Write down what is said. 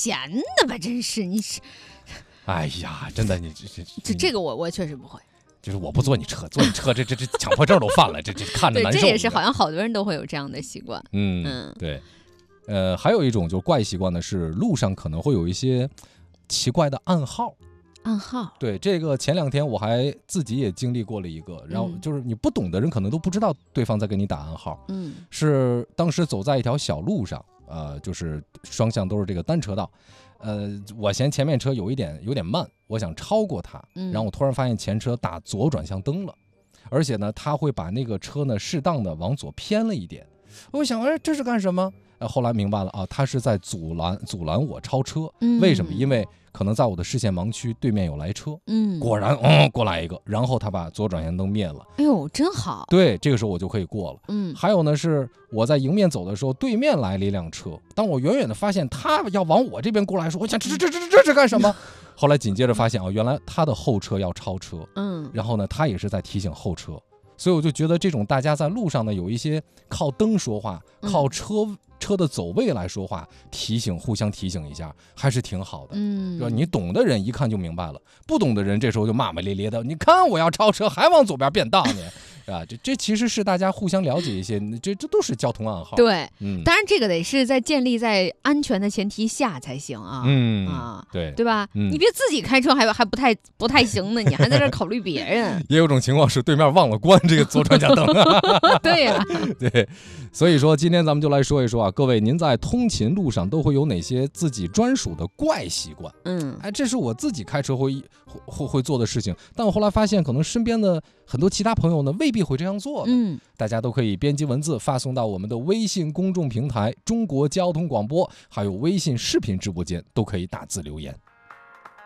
闲的吧，真是你是。 哎呀，真的你这个我确实不会。 就是我不坐你车，坐你车这强迫症都犯了，这看着难受。 对，这也是好像好多人都会有这样的习惯。 对。还有一种就是怪习惯的是路上可能会有一些奇怪的暗号。对，这个前2天我还自己也经历过了一个，然后就是你不懂的人可能都不知道对方在给你打暗号。是当时走在一条小路上，就是双向都是这个单车道。我嫌前面车有点慢，我想超过他，然后我突然发现前车打左转向灯了，而且呢，他会把那个车呢适当的往左偏了一点。我想，这是干什么？后来明白了啊，他是在阻拦我超车。为什么？因为可能在我的视线盲区对面有来车。果然，过来一个，然后他把左转向灯灭了。 哎呦，真好。对， 这个时候我就可以过了。还有呢，是我在迎面走的时候，对面来了一辆车，当我远远的发现他要往我这边过来的时候，我想这是干什么？后来紧接着发现原来他的后车要超车。然后呢，他也是在提醒后车。所以我就觉得这种大家在路上呢有一些靠灯说话，靠车的走位来说话，互相提醒一下，还是挺好的。你懂的人一看就明白了，不懂的人这时候就骂骂咧咧的，你看我要超车还往左边变道呢。这其实是大家互相了解一些，这都是交通暗号。 对，当然这个得是建立在安全的前提下才行啊。对吧？你别自己开车还不太行呢，你还在这考虑别人。 也有种情况是对面忘了关这个左转向灯。 对呀， 对，所以说今天咱们就来说一说各位您在通勤路上都会有哪些自己专属的怪习惯？这是我自己开车会做的事情，但我后来发现可能身边的很多其他朋友呢未必会这样做的。大家都可以编辑文字发送到我们的微信公众平台中国交通广播，还有微信视频直播间，都可以打字留言。